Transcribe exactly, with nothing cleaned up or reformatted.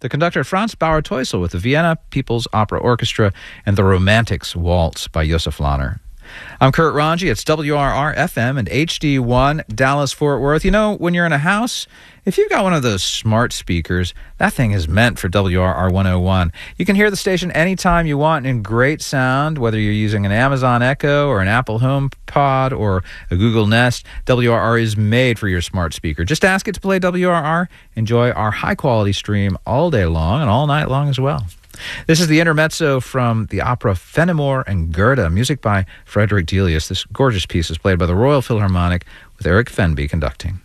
the conductor Franz Bauer-Teusel with the Vienna People's Opera Orchestra and the Romantics Waltz by Josef Lahner. I'm Kurt Ranji. It's W R R F M and H D one Dallas-Fort Worth. You know, when you're in a house, if you've got one of those smart speakers, that thing is meant for W R R one oh one. You can hear the station anytime you want in great sound, whether you're using an Amazon Echo or an Apple HomePod or a Google Nest. W R R is made for your smart speaker. Just ask it to play W R R. Enjoy our high-quality stream all day long and all night long as well. This is the intermezzo from the opera Fenimore and Gerda, music by Frederick Delius. This gorgeous piece is played by the Royal Philharmonic with Eric Fenby conducting.